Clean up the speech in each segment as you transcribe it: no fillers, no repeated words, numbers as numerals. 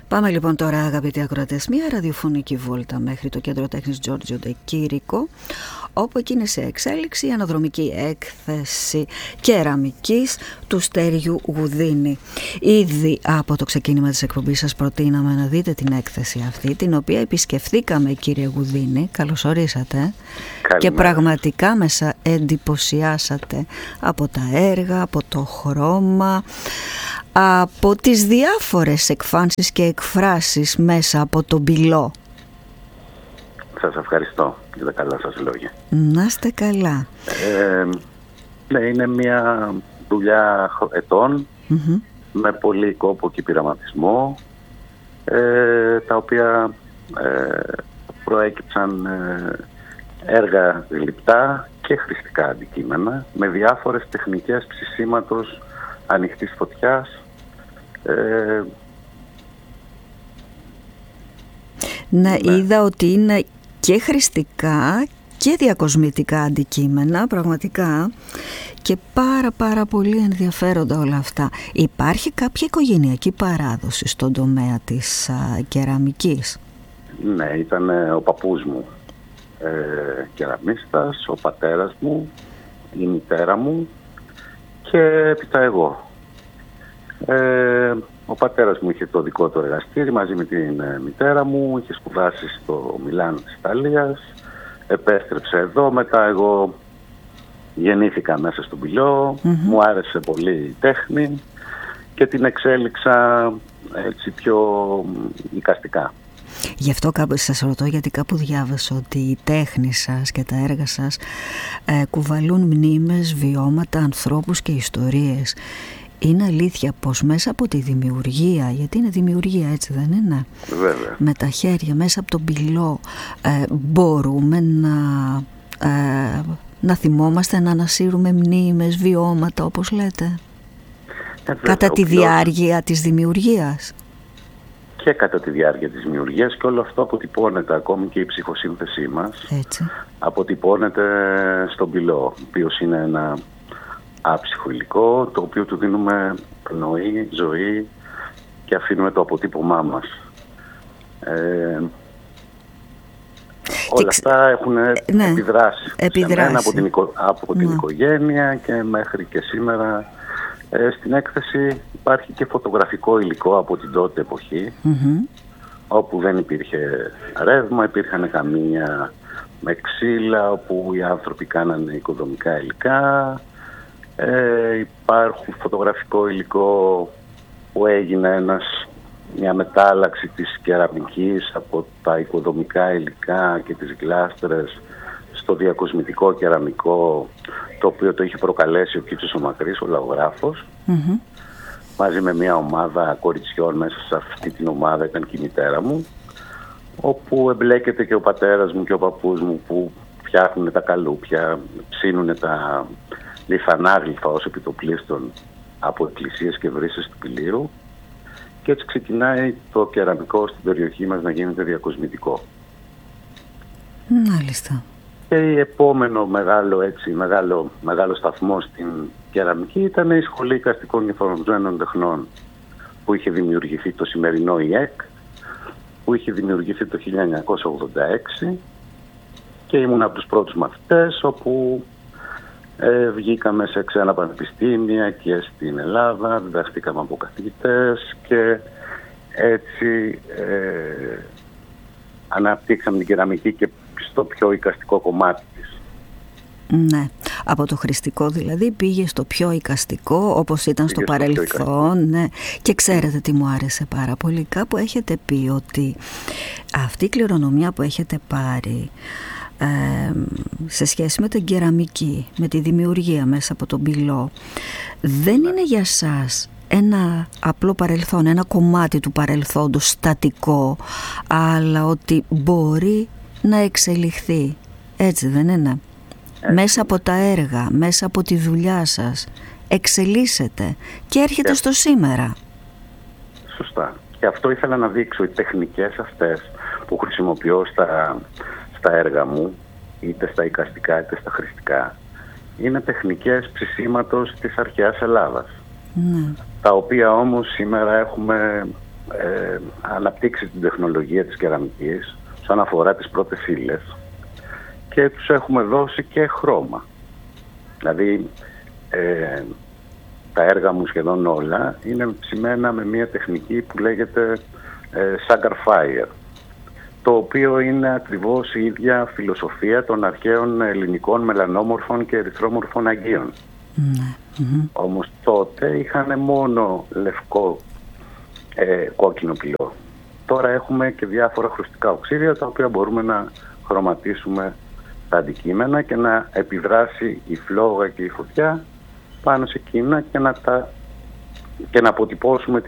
Πάμε λοιπόν τώρα, αγαπητοί ακροατές, μια ραδιοφωνική βόλτα μέχρι το κέντρο τέχνης Giorgio De Chirico, όπου εκεί είναι σε εξέλιξη η αναδρομική έκθεση κεραμικής του Στέριου Γουδίνη. Ήδη από το ξεκίνημα της εκπομπής σας προτείναμε να δείτε την έκθεση αυτή, την οποία επισκεφθήκαμε, κύριε Γουδίνη. Καλώς ορίσατε. Καλημέρα. Και πραγματικά μέσα εντυπωσιάσατε από τα έργα, από το χρώμα, από τις διάφορες εκφάνσεις και εκφράσεις μέσα από τον πυλό. Σας ευχαριστώ για τα καλά σας λόγια. Να είστε καλά. Ναι, είναι μια δουλειά ετών, με πολύ κόπο και πειραματισμό, τα οποία προέκυψαν έργα γλυπτά και χρηστικά αντικείμενα, με διάφορες τεχνικές ψησίματος ανοιχτής φωτιάς. Ναι, είδα ότι είναι και χρηστικά και διακοσμητικά αντικείμενα, πραγματικά, και πάρα πολύ ενδιαφέροντα όλα αυτά. Υπάρχει κάποια οικογενειακή παράδοση στον τομέα της κεραμικής? Ναι, ήταν ο παππούς μου κεραμίστας, ο πατέρας μου, η μητέρα μου και έπειτα εγώ. Ο πατέρας μου είχε το δικό του εργαστήρι μαζί με την μητέρα μου, είχε σπουδάσει στο Μιλάνο της Ιταλίας, επέστρεψε εδώ, μετά εγώ γεννήθηκα μέσα στον πυλό, μου άρεσε πολύ η τέχνη και την εξέλιξα έτσι πιο εικαστικά. Γι' αυτό κάπου σας ρωτώ, γιατί κάπου διάβασα ότι η τέχνη σας και τα έργα σας κουβαλούν μνήμες, βιώματα, ανθρώπους και ιστορίες. Είναι αλήθεια πως μέσα από τη δημιουργία, γιατί είναι δημιουργία, έτσι δεν είναι? Βέβαια. Με τα χέρια, μέσα από τον πυλό, μπορούμε να θυμόμαστε, να ανασύρουμε μνήμες, βιώματα, όπως λέτε, κατά τη διάρκεια της δημιουργίας. Και κατά τη διάρκεια της δημιουργίας, και όλο αυτό αποτυπώνεται, ακόμη και η ψυχοσύνθεσή μας, έτσι, αποτυπώνεται στον πυλό, ο οποίος είναι ένα άψυχο υλικό, το οποίο του δίνουμε πνοή, ζωή και αφήνουμε το αποτύπωμά μας. Όλα αυτά έχουν επιδράσει σε μένα από την οικογένεια και μέχρι και σήμερα. Στην έκθεση υπάρχει και φωτογραφικό υλικό από την τότε εποχή, όπου δεν υπήρχε ρεύμα, υπήρχαν καμίνια με ξύλα, όπου οι άνθρωποι κάνανε οικοδομικά υλικά. Υπάρχουν φωτογραφικό υλικό που έγινε μια μετάλλαξη της κεραμικής από τα οικοδομικά υλικά και τις γλάστρες στο διακοσμητικό κεραμικό, το οποίο το είχε προκαλέσει ο Κίτσος ο Μακρύς, ο λαογράφος, μαζί με μια ομάδα κοριτσιών. Μέσα σε αυτή την ομάδα ήταν και η μητέρα μου, όπου εμπλέκεται και ο πατέρας μου και ο παππούς μου, που φτιάχνουν τα καλούπια, ψήνουν τα λιθανάγλυφα ως επιτοπλίστων από εκκλησίες και βρύσες του πηλίου, και έτσι ξεκινάει το κεραμικό στην περιοχή μας να γίνεται διακοσμητικό. Μάλιστα. Και η επόμενο μεγάλο σταθμό στην κεραμική ήταν η Σχολή Εικαστικών και Εφαρμοσμένων Τεχνών, που είχε δημιουργηθεί, το σημερινό ΙΕΚ, που είχε δημιουργηθεί το 1986, και ήμουν από τους πρώτους μαθητές, όπου βγήκαμε σε ξένα πανεπιστήμια και στην Ελλάδα, διδαχτήκαμε από καθηγητές και έτσι αναπτύξαμε την κεραμική και στο πιο εικαστικό κομμάτι της. Ναι, από το χρηστικό δηλαδή πήγε στο πιο εικαστικό, όπως ήταν στο παρελθόν. Ναι. Και ξέρετε τι μου άρεσε πάρα πολύ? Κάπου έχετε πει ότι αυτή η κληρονομιά που έχετε πάρει σε σχέση με την κεραμική, με τη δημιουργία μέσα από τον πυλό, δεν είναι για σας ένα απλό παρελθόν, ένα κομμάτι του παρελθόντος στατικό, αλλά ότι μπορεί να εξελιχθεί, έτσι δεν είναι? Μέσα από τα έργα, μέσα από τη δουλειά σας εξελίσσεται και έρχεται στο σήμερα. Σωστά. Και αυτό ήθελα να δείξω. Οι τεχνικές αυτές που χρησιμοποιώ στα έργα μου, είτε στα εικαστικά είτε στα χρηστικά, είναι τεχνικές ψησίματος της αρχαίας Ελλάδας, τα οποία όμως σήμερα έχουμε αναπτύξει την τεχνολογία της κεραμικής όσον αφορά τις πρώτες ύλες και τους έχουμε δώσει και χρώμα. Δηλαδή τα έργα μου σχεδόν όλα είναι ψημένα με μια τεχνική που λέγεται Sugar Fire, το οποίο είναι ακριβώς η ίδια φιλοσοφία των αρχαίων ελληνικών μελανόμορφων και ερυθρόμορφων αγίων. Όμως τότε είχαν μόνο λευκό κόκκινο πυλό. Τώρα έχουμε και διάφορα χρωστικά οξύδια τα οποία μπορούμε να χρωματίσουμε τα αντικείμενα και να επιδράσει η φλόγα και η φωτιά πάνω σε εκείνα και να αποτυπώσουμε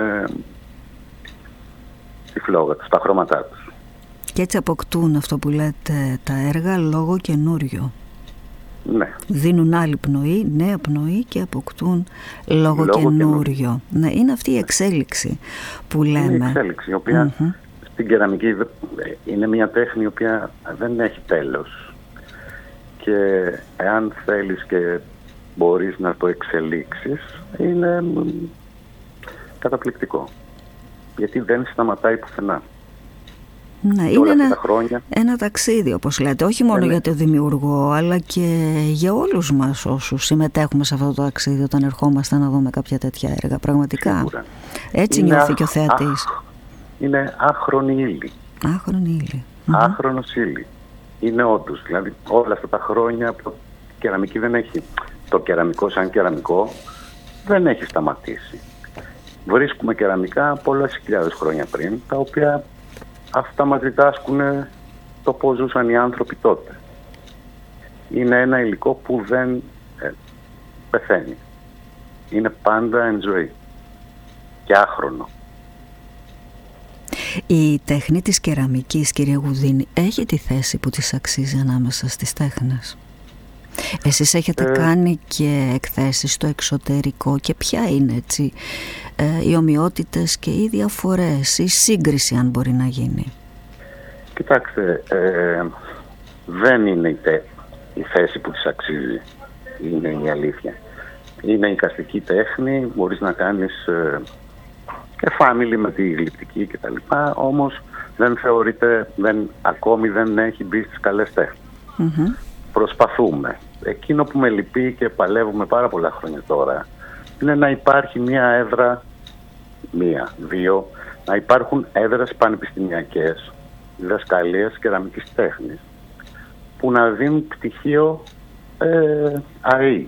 τη φλόγα τους, τα χρώματά τους. Και έτσι αποκτούν, αυτό που λέτε, τα έργα λόγο καινούριο. Ναι. Δίνουν άλλη πνοή, νέα πνοή και αποκτούν λόγο καινούριο. Ναι, είναι αυτή η εξέλιξη που λέμε. Είναι η εξέλιξη, η οποία στην κεραμική είναι μια τέχνη η οποία δεν έχει τέλος. Και εάν θέλεις και μπορείς να το εξελίξεις, είναι καταπληκτικό. Γιατί δεν σταματάει πουθενά. Ναι, είναι ένα ταξίδι, όπως λέτε, όχι μόνο για το δημιουργό, αλλά και για όλους μας όσους συμμετέχουμε σε αυτό το ταξίδι όταν ερχόμαστε να δούμε κάποια τέτοια έργα. Πραγματικά. Σίγουρα. Έτσι νιώθει και ο θεατής. Είναι άχρονη ύλη. Άχρονη ύλη. Άχρονος ύλη. Είναι όντως. Δηλαδή όλα αυτά τα χρόνια που κεραμική δεν έχει. Το κεραμικό σαν κεραμικό δεν έχει σταματήσει. Βρίσκουμε κεραμικά πολλές χιλιάδες χρόνια πριν, τα οποία αυτά μας διδάσκουν το πώς ζούσαν οι άνθρωποι τότε. Είναι ένα υλικό που δεν πεθαίνει. Είναι πάντα εν ζωή και άχρονο. Η τέχνη της κεραμικής, κυρία Γουδίνη, έχει τη θέση που της αξίζει ανάμεσα στις τέχνες. Εσείς έχετε κάνει και εκθέσεις στο εξωτερικό και ποια είναι έτσι οι ομοιότητες και οι διαφορές, η σύγκριση αν μπορεί να γίνει? Κοιτάξτε, δεν είναι η θέση που της αξίζει, είναι η αλήθεια. Είναι εικαστική τέχνη, μπορείς να κάνεις και family με τη γλυπτική κτλ. Όμως δεν θεωρείται, ακόμη δεν έχει μπει στις καλές τέχνες. Προσπαθούμε. Εκείνο που με λυπεί και παλεύουμε πάρα πολλά χρόνια τώρα είναι να υπάρχει μια έδρα, δύο, να υπάρχουν έδρες πανεπιστημιακές, διδασκαλίες κεραμικής τέχνης που να δίνουν πτυχίο ΑΕΗ.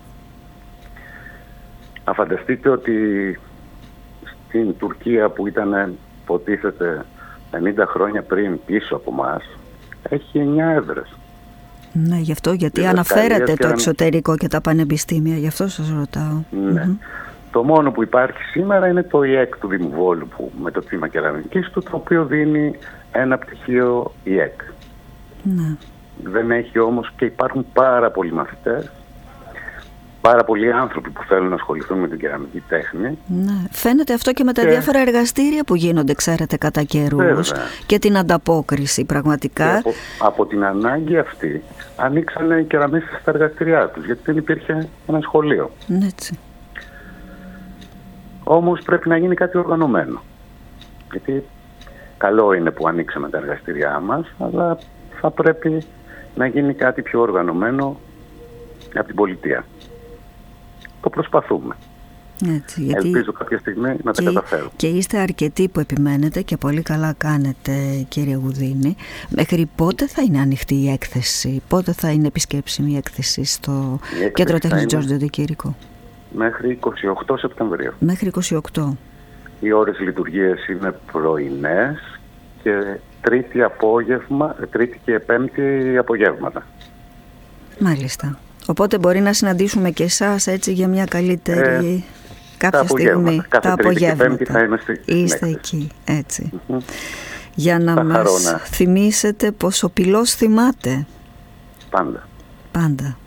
Να φανταστείτε ότι στην Τουρκία που ήταν υποτίθεται 50 χρόνια πριν πίσω από μας έχει 9 έδρες. Ναι, γι' αυτό, γιατί αναφέρατε το εξωτερικό και τα πανεπιστήμια, γι' αυτό σας ρωτάω. Ναι. Το μόνο που υπάρχει σήμερα είναι το ΙΕΚ του Δήμου Βόλου, που με το τμήμα κεραμικής του, το οποίο δίνει ένα πτυχίο ΙΕΚ. Ναι. Δεν έχει όμως, και υπάρχουν πάρα πολλοί μαθητές, πάρα πολλοί άνθρωποι που θέλουν να ασχοληθούν με την κεραμική τέχνη. Ναι. Φαίνεται αυτό και με τα διάφορα εργαστήρια που γίνονται, ξέρετε, κατά καιρούς, και την ανταπόκριση πραγματικά. Και από την ανάγκη αυτή ανοίξανε οι κεραμίστες στα εργαστήριά τους, γιατί δεν υπήρχε ένα σχολείο. Έτσι. Όμως πρέπει να γίνει κάτι οργανωμένο. Γιατί καλό είναι που ανοίξαμε τα εργαστήριά μας, αλλά θα πρέπει να γίνει κάτι πιο οργανωμένο από την πολιτεία. Το προσπαθούμε. Έτσι, γιατί ελπίζω κάποια στιγμή να τα καταφέρω. Και είστε αρκετοί που επιμένετε και πολύ καλά κάνετε, κύριε Γουδίνη. Μέχρι πότε θα είναι ανοιχτή η έκθεση, πότε θα είναι επισκέψιμη η έκθεση στο Κέντρο Τέχνης Τζόρτζιο Ντεκήρικο? Μέχρι 28 Σεπτεμβρίου. Μέχρι 28. Οι ώρες λειτουργίας είναι πρωινές και Τρίτη και Πέμπτη απογεύματα. Μάλιστα. Οπότε μπορεί να συναντήσουμε και εσάς έτσι για μια καλύτερη κάποια στιγμή. Κάθε Τρίτη και Πέμπτη θα είστε εκεί, έτσι. Για να μας θυμίσετε πως ο πυλός θυμάται. Πάντα.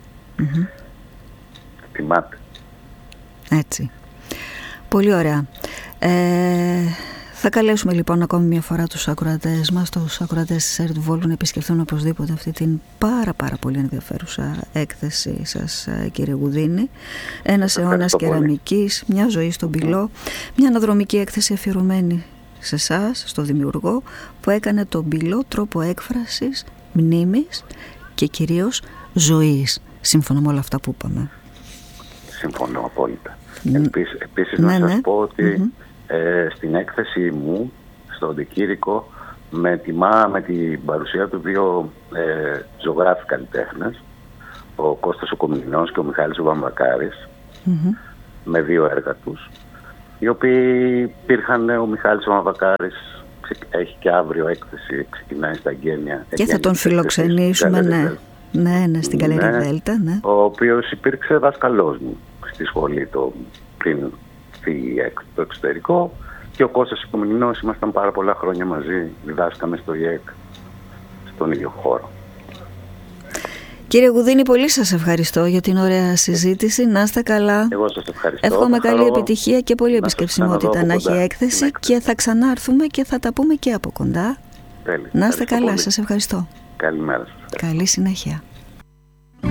Θυμάται. Έτσι. Πολύ ωραία. Θα καλέσουμε λοιπόν ακόμη μια φορά τους ακροατές μας, τους ακροατές της ΕΡΤ Βόλου, να επισκεφθούν οπωσδήποτε αυτή την πάρα πολύ ενδιαφέρουσα έκθεση σας, κύριε Γουδίνη. Ένας αιώνας κεραμικής, μια ζωή στον πυλό, μια αναδρομική έκθεση αφιερωμένη σε εσάς, στο δημιουργό, που έκανε τον πυλό τρόπο έκφρασης, μνήμης και κυρίως ζωής, σύμφωνα με όλα αυτά που είπαμε. Συμφωνώ απόλυτα. Επίσης να σας πω ότι στην έκθεση μου, στο Αντικήρυκο, με την παρουσία του δύο ζωγράφοι καλλιτέχνες, ο Κώστας ο Κομινός και ο Μιχάλης ο Βαμβακάρης, με δύο έργα τους, οι οποίοι υπήρχαν. Ο Μιχάλης ο Βαμβακάρης έχει και αύριο έκθεση, ξεκινάει στα Γένεια. Και θα τον φιλοξενήσουμε, ναι, στην Γκαλερί Δέλτα. Ναι. Ο οποίος υπήρξε δάσκαλός μου στη σχολή πριν φύγει το εξωτερικό, και ο Κώστας ο Κομινός, ήμασταν πάρα πολλά χρόνια μαζί, διδάσκαμε στο ΙΕΚ, στον ίδιο χώρο. Κύριε Γουδίνη, πολύ σας ευχαριστώ για την ωραία συζήτηση. Να είστε καλά. Εγώ σας ευχαριστώ. Εύχομαι καλή επιτυχία και πολλή επισκεψιμότητα να έχει έκθεση, και θα ξανάρθουμε και θα τα πούμε και από κοντά. Τέλει. Να είστε καλά. Πολύ. Σας ευχαριστώ. Καλημέρα σας. Καλή συνέχεια.